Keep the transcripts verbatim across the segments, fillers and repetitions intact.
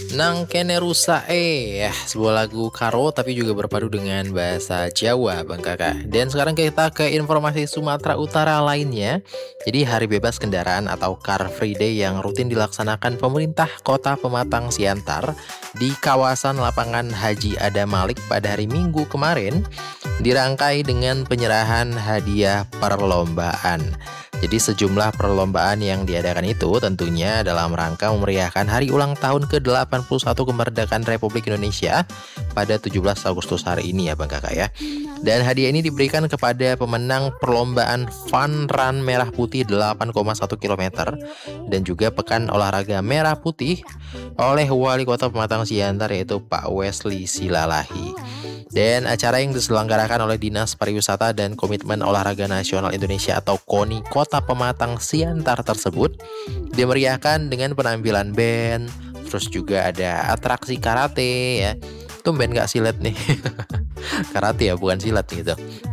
Nang kene rusae ya, sebuah lagu karo tapi juga berpadu dengan bahasa Jawa Bang Kakak. Dan sekarang kita ke informasi Sumatera Utara lainnya. Jadi hari bebas kendaraan atau Car Free Day yang rutin dilaksanakan pemerintah Kota Pematang Siantar di kawasan lapangan Haji Adam Malik pada hari Minggu kemarin dirangkai dengan penyerahan hadiah perlombaan. Jadi sejumlah perlombaan yang diadakan itu tentunya dalam rangka memeriahkan hari ulang tahun ke delapan puluh satu kemerdekaan Republik Indonesia pada tujuh belas Agustus hari ini ya Bang Kakak ya. Dan hadiah ini diberikan kepada pemenang perlombaan Fun Run Merah Putih delapan koma satu kilometer dan juga Pekan Olahraga Merah Putih oleh Wali Kota Pematang Siantar yaitu Pak Wesley Silalahi. Dan acara yang diselenggarakan oleh Dinas Pariwisata dan Komitmen Olahraga Nasional Indonesia atau KONI Kota Pematang Siantar tersebut dimeriahkan dengan penampilan band, terus juga ada atraksi karate ya. Tumben gak silat nih. Karate ya, bukan silat gitu.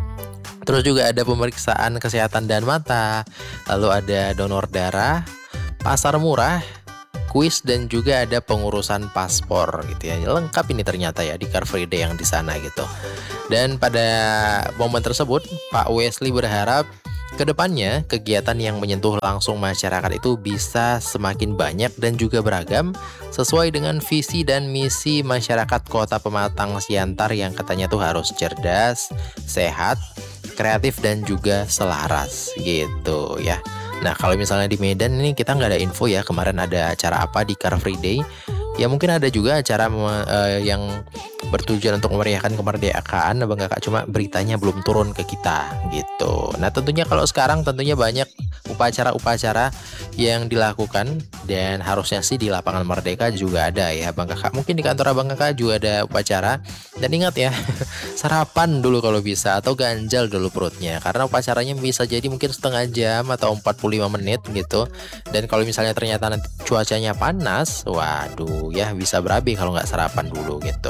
Terus juga ada pemeriksaan kesehatan dan mata, lalu ada donor darah, pasar murah, kuis dan juga ada pengurusan paspor gitu ya. Lengkap ini ternyata ya di Car Free Day yang di sana gitu. Dan pada momen tersebut Pak Wesley berharap kedepannya kegiatan yang menyentuh langsung masyarakat itu bisa semakin banyak dan juga beragam sesuai dengan visi dan misi masyarakat Kota Pematang Siantar yang katanya tuh harus cerdas, sehat, kreatif dan juga selaras gitu ya. Nah kalau misalnya di Medan ini kita nggak ada info ya kemarin ada acara apa di Car Free Day. Ya mungkin ada juga acara uh, yang bertujuan untuk memeriahkan kemerdekaan Bang Kakak, cuma beritanya belum turun ke kita gitu. Nah tentunya kalau sekarang tentunya banyak upacara-upacara yang dilakukan dan harusnya sih di lapangan Merdeka juga ada ya Bang Kakak. Mungkin di kantor Abang Kakak juga ada upacara. Dan ingat ya, sarapan dulu kalau bisa atau ganjal dulu perutnya karena upacaranya bisa jadi mungkin setengah jam atau empat puluh lima menit gitu. Dan kalau misalnya ternyata nanti cuacanya panas, waduh ya bisa berabi kalau nggak sarapan dulu gitu.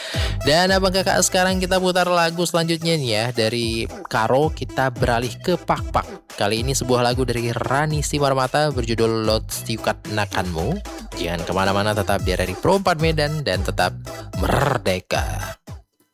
Dan Abang Kakak sekarang kita putar lagu selanjutnya nih ya. Dari Karo kita beralih ke Pak Pak. Kali ini sebuah lagu dari Rani Simarmata berjudul Lot Stiukat Nakanmu. Jangan kemana-mana, tetap di R R I Pro empat Medan dan tetap merdeka.